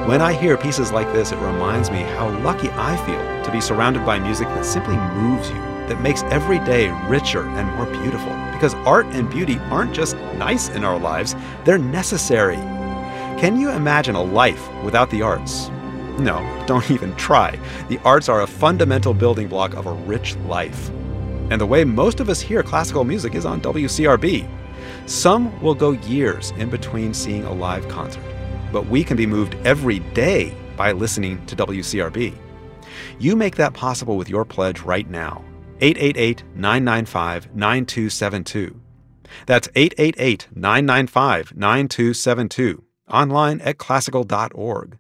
When I hear pieces like this, it reminds me how lucky I feel to be surrounded by music that simply moves you, that makes every day richer and more beautiful. Because art and beauty aren't just nice in our lives, they're necessary. Can you imagine a life without the arts? No, don't even try. The arts are a fundamental building block of a rich life. And the way most of us hear classical music is on WCRB. Some will go years in between seeing a live concert, but we can be moved every day by listening to WCRB. You make that possible with your pledge right now. 888-995-9272. That's 888-995-9272. Online at classical.org.